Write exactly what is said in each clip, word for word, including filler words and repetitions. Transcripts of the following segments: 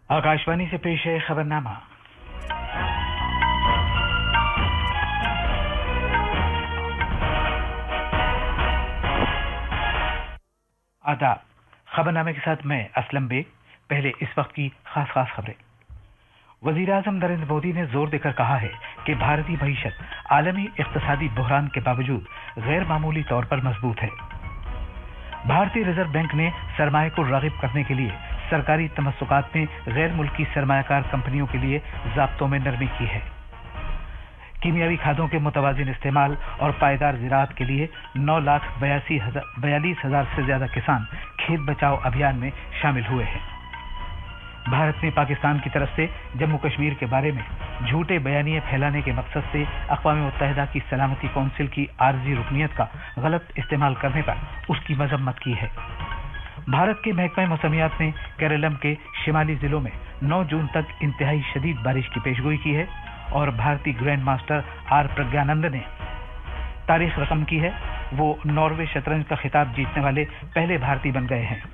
आकाशवाणी से पेश है खबरनामा। आदाब। खबरनामे के साथ मैं असलम बेग। पहले इस वक्त की खास खास खबरें। वजीर आजम नरेंद्र मोदी ने जोर देकर कहा है कि भारतीय मईशत आलमी इक्तिसादी बहरान के बावजूद गैर मामूली तौर पर मजबूत है। भारतीय रिजर्व बैंक ने सरमाए को रागिब करने के लिए सरकारी तमस्सुकात में गैर मुल्की सरमायाकार कंपनियों के लिए ज़ाब्तों में नरमी की है। कीमियावी खादों के मुतवाजिन इस्तेमाल और पायदार ज़राअत के लिए नौ लाख बयासी हजार बयालीस हजार से ज्यादा किसान खेत बचाओ अभियान में शामिल हुए हैं। भारत ने पाकिस्तान की तरफ से जम्मू कश्मीर के बारे में झूठे बयानिए फैलाने के मकसद से अक़वाम मुत्तहिदा की सलामती कौंसिल की आर्जी रुकनियत का गलत इस्तेमाल करने पर उसकी मजम्मत की है। भारत के महकमा मौसमियात ने केरलम के शिमाली जिलों में नौ जून तक इंतहाई शदीद बारिश की पेशगोई की है और भारतीय ग्रैंड मास्टर आर प्रज्ञानंद ने तारीख रकम की है। वो नॉर्वे शतरंज का खिताब जीतने वाले पहले भारतीय बन गए हैं।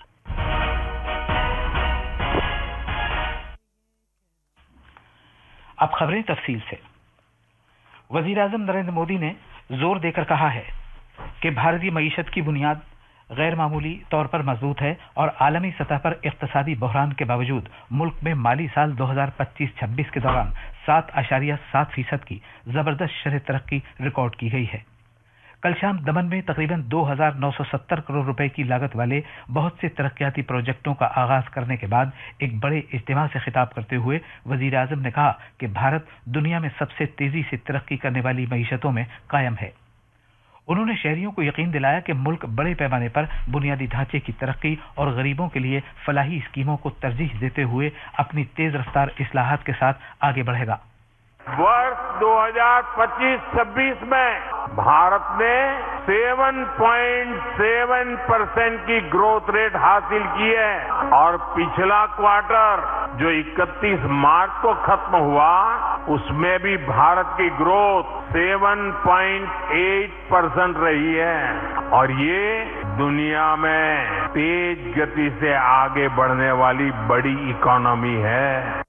अब खबरें तफसील से। वजीर आजम नरेंद्र मोदी ने जोर देकर कहा है कि भारतीय मईशत की बुनियाद गैर मामूली तौर पर मजबूत है और आलमी सतह पर इक्तिसादी बहरान के बावजूद मुल्क में माली साल दो हजार पच्चीस छब्बीस के दौरान सात आशारिया सात फीसद की जबरदस्त शरह तरक्की रिकॉर्ड की गई है। कल शाम दमन में तकरीबन दो हजार नौ सौ सत्तर करोड़ रुपए की लागत वाले बहुत से तरक्याती प्रोजेक्टों का आगाज करने के बाद एक बड़े इज्तिमा से खिताब करते हुए वजीर आजम ने कहा कि भारत दुनिया में सबसे तेजी से तरक्की करने वाली मईशतों में कायम है। उन्होंने शहरियों को यकीन दिलाया कि मुल्क बड़े पैमाने पर बुनियादी ढांचे की तरक्की और गरीबों के लिए फलाही स्कीमों को तरजीह देते हुए अपनी तेज रफ्तार इस्लाहात के साथ आगे बढ़ेगा। वर्ष दो हजार पच्चीस छब्बीस में भारत ने सात पॉइंट सात परसेंट की ग्रोथ रेट हासिल की है और पिछला क्वार्टर जो इकतीस मार्च को खत्म हुआ उसमें भी भारत की ग्रोथ सात पॉइंट आठ परसेंट रही है और ये दुनिया में तेज गति से आगे बढ़ने वाली बड़ी इकोनॉमी है।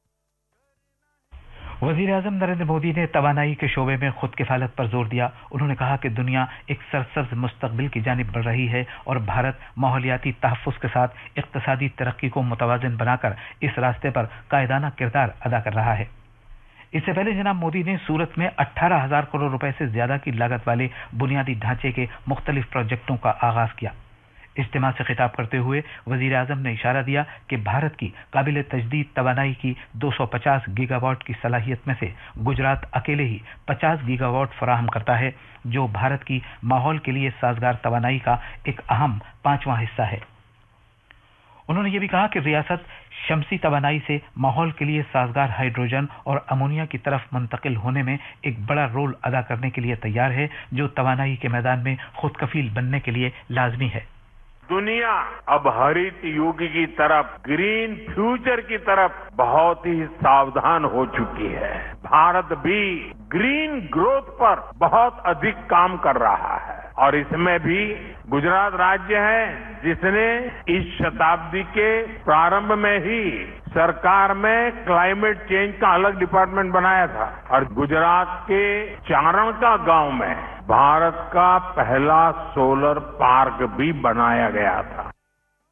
वजीर आजम नरेंद्र मोदी ने तवानाई के शोबे में खुद किफालत पर जोर दिया। उन्होंने कहा कि दुनिया एक सरसब्ज मुस्तकबिल की जानिब बढ़ रही है और भारत माहौलियाती तहफ़्फ़ुज़ के साथ इक़्तिसादी तरक्की को मुतवाज़िन बनाकर इस रास्ते पर कायदाना किरदार अदा कर रहा है। इससे पहले जनाब मोदी ने सूरत में अट्ठारह हजार करोड़ रुपए से ज्यादा की लागत वाले बुनियादी ढांचे के मुख्तलिफ प्रोजेक्टों का आगाज किया। इज्तिमा से खिताब करते हुए वजीर आजम ने इशारा दिया कि भारत की काबिल तजदीद तवानाई की दो सौ पचास गीगावाट की सलाहियत में से गुजरात अकेले ही पचास गीगावाट फराहम करता है, जो भारत की माहौल के लिए साजगार तवानाई का एक अहम पांचवां हिस्सा है। उन्होंने ये भी कहा कि रियासत शमसी तवानाई से माहौल के लिए साजगार हाइड्रोजन और अमोनिया की तरफ मुंतकिल होने में एक बड़ा रोल अदा करने के लिए तैयार है, जो तवानाई के मैदान में खुद कफील बनने के लिए लाजमी है। दुनिया अब हरित युग की तरफ, ग्रीन फ्यूचर की तरफ बहुत ही सावधान हो चुकी है। भारत भी ग्रीन ग्रोथ पर बहुत अधिक काम कर रहा है और इसमें भी गुजरात राज्य है जिसने इस शताब्दी के प्रारंभ में ही सरकार में क्लाइमेट चेंज का अलग डिपार्टमेंट बनाया था और गुजरात के चारणका गांव में भारत का पहला सोलर पार्क भी बनाया गया था।